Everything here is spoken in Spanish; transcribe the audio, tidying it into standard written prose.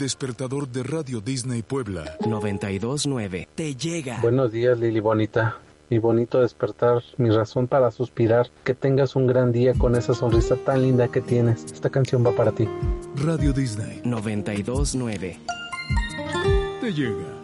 despertador de Radio Disney Puebla. 92.9. Te llega. Buenos días, Lili bonita. Mi bonito despertar, mi razón para suspirar. Que tengas un gran día con esa sonrisa tan linda que tienes. Esta canción va para ti. Radio Disney 92.9. te llega.